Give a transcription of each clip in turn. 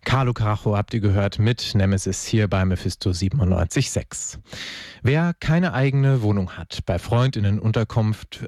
Carlo Carajo habt ihr gehört mit Nemesis hier bei Mephisto 97.6. Wer keine eigene Wohnung hat, bei FreundInnen unterkommt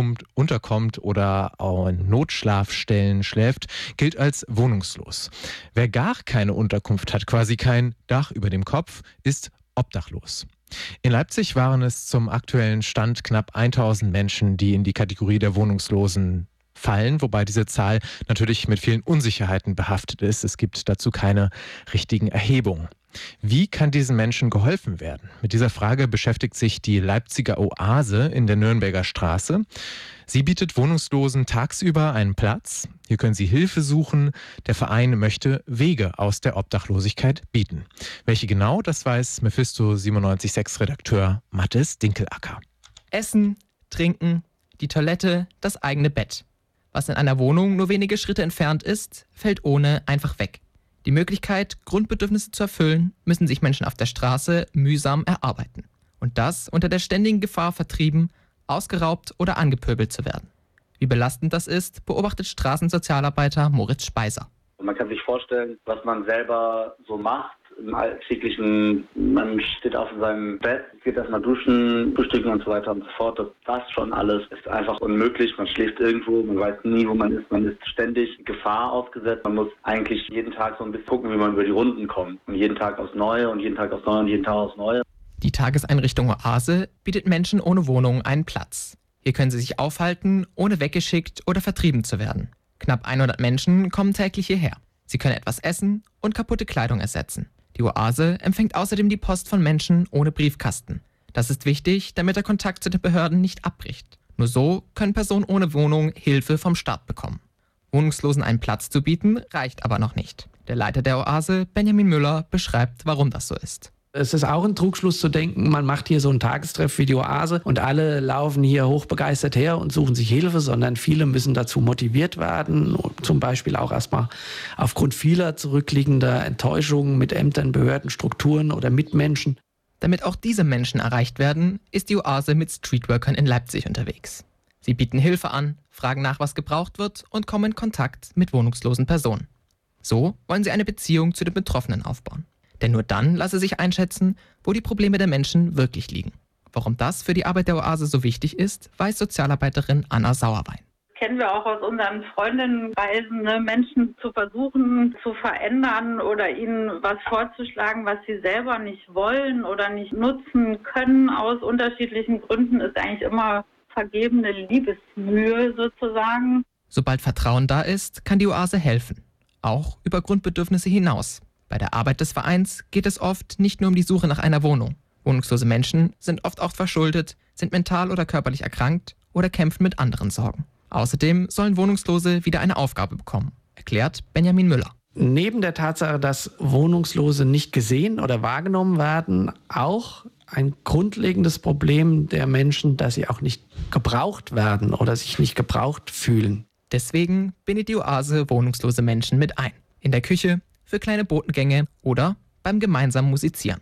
oder auch in Notschlafstellen schläft, gilt als wohnungslos. Wer gar keine Unterkunft hat, quasi kein Dach über dem Kopf, ist obdachlos. In Leipzig waren es zum aktuellen Stand knapp 1000 Menschen, die in die Kategorie der Wohnungslosen fallen, wobei diese Zahl natürlich mit vielen Unsicherheiten behaftet ist. Es gibt dazu keine richtigen Erhebungen. Wie kann diesen Menschen geholfen werden? Mit dieser Frage beschäftigt sich die Leipziger Oase in der Nürnberger Straße. Sie bietet Wohnungslosen tagsüber einen Platz. Hier können sie Hilfe suchen. Der Verein möchte Wege aus der Obdachlosigkeit bieten. Welche genau, das weiß Mephisto 97.6 Redakteur Mathis Dinkelacker. Essen, Trinken, die Toilette, das eigene Bett. Was in einer Wohnung nur wenige Schritte entfernt ist, fällt ohne einfach weg. Die Möglichkeit, Grundbedürfnisse zu erfüllen, müssen sich Menschen auf der Straße mühsam erarbeiten. Und das unter der ständigen Gefahr, vertrieben, ausgeraubt oder angepöbelt zu werden. Wie belastend das ist, beobachtet Straßensozialarbeiter Moritz Speiser. Man kann sich vorstellen, was man selber so macht im Alltäglichen. Man steht auf in seinem Bett, geht erstmal duschen, frühstücken und so weiter und so fort. Das schon alles ist einfach unmöglich. Man schläft irgendwo, man weiß nie, wo man ist. Man ist ständig Gefahr ausgesetzt. Man muss eigentlich jeden Tag so ein bisschen gucken, wie man über die Runden kommt. Und jeden Tag aufs Neue und jeden Tag aufs Neue und jeden Tag aufs Neue. Die Tageseinrichtung Oase bietet Menschen ohne Wohnung einen Platz. Hier können sie sich aufhalten, ohne weggeschickt oder vertrieben zu werden. Knapp 100 Menschen kommen täglich hierher. Sie können etwas essen und kaputte Kleidung ersetzen. Die Oase empfängt außerdem die Post von Menschen ohne Briefkasten. Das ist wichtig, damit der Kontakt zu den Behörden nicht abbricht. Nur so können Personen ohne Wohnung Hilfe vom Staat bekommen. Wohnungslosen einen Platz zu bieten, reicht aber noch nicht. Der Leiter der Oase, Benjamin Müller, beschreibt, warum das so ist. Es ist auch ein Trugschluss zu denken, man macht hier so einen Tagestreff wie die Oase und alle laufen hier hochbegeistert her und suchen sich Hilfe, sondern viele müssen dazu motiviert werden, zum Beispiel auch erstmal aufgrund vieler zurückliegender Enttäuschungen mit Ämtern, Behörden, Strukturen oder Mitmenschen. Damit auch diese Menschen erreicht werden, ist die Oase mit Streetworkern in Leipzig unterwegs. Sie bieten Hilfe an, fragen nach, was gebraucht wird und kommen in Kontakt mit wohnungslosen Personen. So wollen sie eine Beziehung zu den Betroffenen aufbauen. Denn nur dann lasse sich einschätzen, wo die Probleme der Menschen wirklich liegen. Warum das für die Arbeit der Oase so wichtig ist, weiß Sozialarbeiterin Anna Sauerwein. Kennen wir auch aus unseren Freundinnenkreisen, Menschen zu versuchen zu verändern oder ihnen was vorzuschlagen, was sie selber nicht wollen oder nicht nutzen können aus unterschiedlichen Gründen, ist eigentlich immer vergebene Liebesmühe sozusagen. Sobald Vertrauen da ist, kann die Oase helfen. Auch über Grundbedürfnisse hinaus. Bei der Arbeit des Vereins geht es oft nicht nur um die Suche nach einer Wohnung. Wohnungslose Menschen sind oft auch verschuldet, sind mental oder körperlich erkrankt oder kämpfen mit anderen Sorgen. Außerdem sollen Wohnungslose wieder eine Aufgabe bekommen, erklärt Benjamin Müller. Neben der Tatsache, dass Wohnungslose nicht gesehen oder wahrgenommen werden, auch ein grundlegendes Problem der Menschen, dass sie auch nicht gebraucht werden oder sich nicht gebraucht fühlen. Deswegen bindet die Oase wohnungslose Menschen mit ein. In der Küche, für kleine Botengänge oder beim gemeinsamen Musizieren.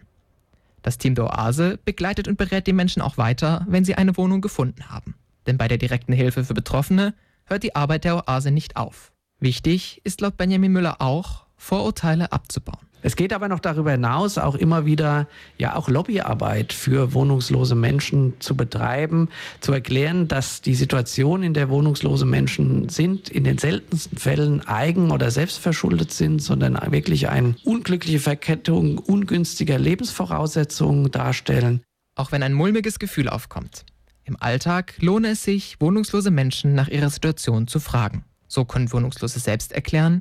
Das Team der Oase begleitet und berät die Menschen auch weiter, wenn sie eine Wohnung gefunden haben. Denn bei der direkten Hilfe für Betroffene hört die Arbeit der Oase nicht auf. Wichtig ist laut Benjamin Müller auch, Vorurteile abzubauen. Es geht aber noch darüber hinaus, auch immer wieder auch Lobbyarbeit für wohnungslose Menschen zu betreiben, zu erklären, dass die Situation, in der wohnungslose Menschen sind, in den seltensten Fällen eigen- oder selbstverschuldet sind, sondern wirklich eine unglückliche Verkettung ungünstiger Lebensvoraussetzungen darstellen. Auch wenn ein mulmiges Gefühl aufkommt. Im Alltag lohne es sich, wohnungslose Menschen nach ihrer Situation zu fragen. So können Wohnungslose selbst erklären,